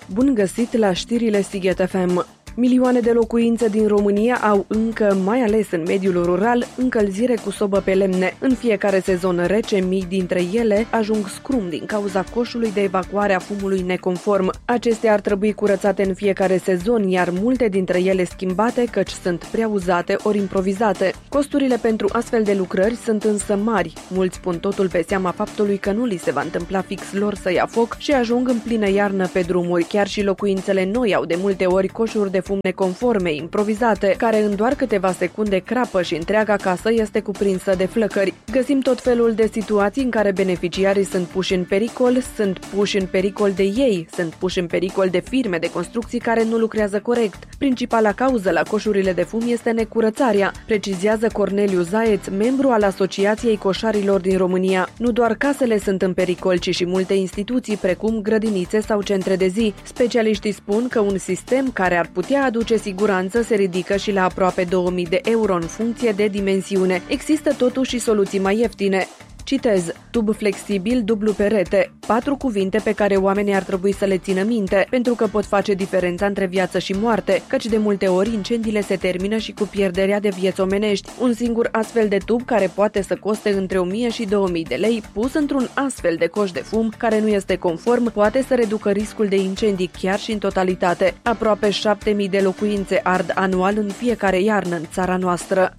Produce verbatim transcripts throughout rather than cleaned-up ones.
Bun găsit la știrile Sighet F M! Milioane de locuințe din România au încă, mai ales în mediul rural, încălzire cu sobă pe lemne. În fiecare sezon rece, mii dintre ele ajung scrum din cauza coșului de evacuare a fumului neconform. Acestea ar trebui curățate în fiecare sezon, iar multe dintre ele schimbate, căci sunt prea uzate ori improvizate. Costurile pentru astfel de lucrări sunt însă mari. Mulți pun totul pe seama faptului că nu li se va întâmpla fix lor să ia foc și ajung în plină iarnă pe drumuri. Chiar și locuințele noi au de multe ori coșuri de fum neconforme, improvizate, care în doar câteva secunde crapă și întreaga casă este cuprinsă de flăcări. Găsim tot felul de situații în care beneficiarii sunt puși în pericol, sunt puși în pericol de ei, sunt puși în pericol de firme de construcții care nu lucrează corect. Principala cauză la coșurile de fum este necurățarea, precizează Corneliu Zaeț, membru al Asociației Coșarilor din România. Nu doar casele sunt în pericol, ci și multe instituții, precum grădinițe sau centre de zi. Specialiștii spun că un sistem care ar putea aduce siguranță se ridică și la aproape două mii de euro în funcție de dimensiune. Există totuși și soluții mai ieftine. Citez: tub flexibil dublu perete. Patru cuvinte pe care oamenii ar trebui să le țină minte, pentru că pot face diferența între viață și moarte, căci de multe ori incendiile se termină și cu pierderea de vieți omenești. Un singur astfel de tub, care poate să coste între o mie și două mii de lei, pus într-un astfel de coș de fum care nu este conform, poate să reducă riscul de incendii chiar și în totalitate. Aproape șapte mii de locuințe ard anual în fiecare iarnă în țara noastră.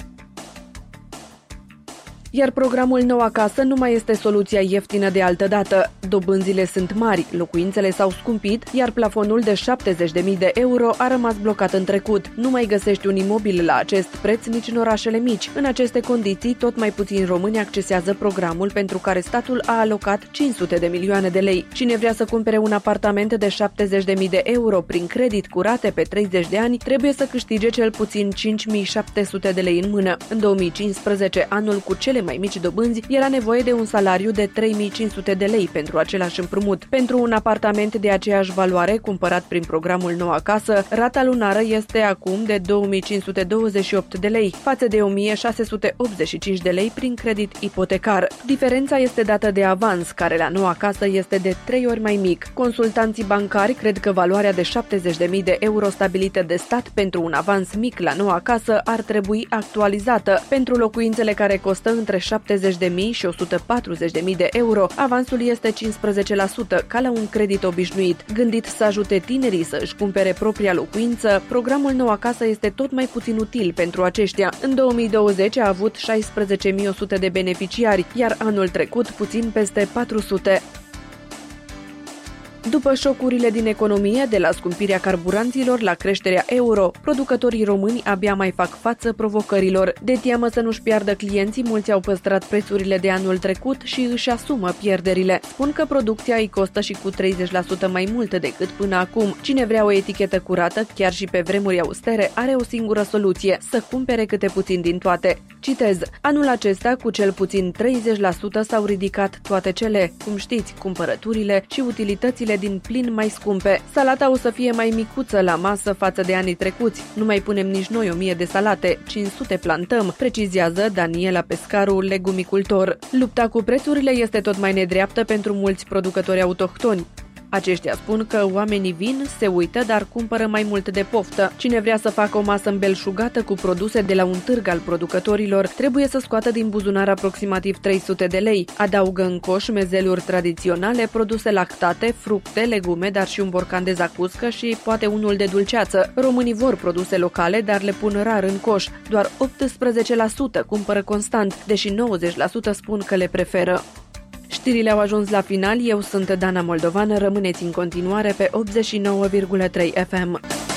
Iar programul Nou Acasă nu mai este soluția ieftină de altă dată. Dobânzile sunt mari, locuințele s-au scumpit, iar plafonul de șaptezeci de mii de euro a rămas blocat în trecut. Nu mai găsești un imobil la acest preț nici în orașele mici. În aceste condiții, tot mai puțini români accesează programul pentru care statul a alocat cinci sute de milioane de lei. Cine vrea să cumpere un apartament de șaptezeci de mii de euro prin credit cu rate pe treizeci de ani, trebuie să câștige cel puțin cinci mii șapte sute de lei în mână. În două mii cincisprezece, anul cu cele mai mici dobânzi, era nevoie de un salariu de trei mii cinci sute de lei pentru același împrumut. Pentru un apartament de aceeași valoare cumpărat prin programul Nou Acasă, rata lunară este acum de două mii cinci sute douăzeci și opt de lei, față de o mie șase sute optzeci și cinci de lei prin credit ipotecar. Diferența este dată de avans, care la Nou Acasă este de trei ori mai mic. Consultanții bancari cred că valoarea de șaptezeci de mii de euro stabilită de stat pentru un avans mic la Nou Acasă ar trebui actualizată. Pentru locuințele care costă între șaptezeci de mii și o sută patruzeci de mii de euro, avansul este cincisprezece la sută, ca la un credit obișnuit. Gândit să ajute tinerii să își cumpere propria locuință, programul Nou Acasă este tot mai puțin util pentru aceștia. În două mii douăzeci a avut șaisprezece mii o sută de beneficiari, iar anul trecut puțin peste patru sute. După șocurile din economie, de la scumpirea carburanților la creșterea euro, producătorii români abia mai fac față provocărilor. De teamă să nu-și piardă clienții, mulți au păstrat prețurile de anul trecut și își asumă pierderile. Spun că producția îi costă și cu treizeci la sută mai mult decât până acum. Cine vrea o etichetă curată, chiar și pe vremuri austere, are o singură soluție: să cumpere câte puțin din toate. Citez: anul acesta, cu cel puțin treizeci la sută s-au ridicat toate cele, cum știți, cumpărăturile și utilitățile din plin mai scumpe. Salata o să fie mai micuță la masă față de anii trecuți. Nu mai punem nici noi o mie de salate, cinci sute plantăm, precizează Daniela Pescaru, legumicultor. Lupta cu prețurile este tot mai nedreaptă pentru mulți producători autohtoni. Aceștia spun că oamenii vin, se uită, dar cumpără mai mult de poftă. Cine vrea să facă o masă îmbelșugată cu produse de la un târg al producătorilor, trebuie să scoată din buzunar aproximativ trei sute de lei. Adaugă în coș mezeluri tradiționale, produse lactate, fructe, legume, dar și un borcan de zacuscă și poate unul de dulceață. Românii vor produse locale, dar le pun rar în coș. Doar optsprezece la sută cumpără constant, deși nouăzeci la sută spun că le preferă. Știrile au ajuns la final, eu sunt Dana Moldovan, rămâneți în continuare pe optzeci și nouă virgulă trei F M.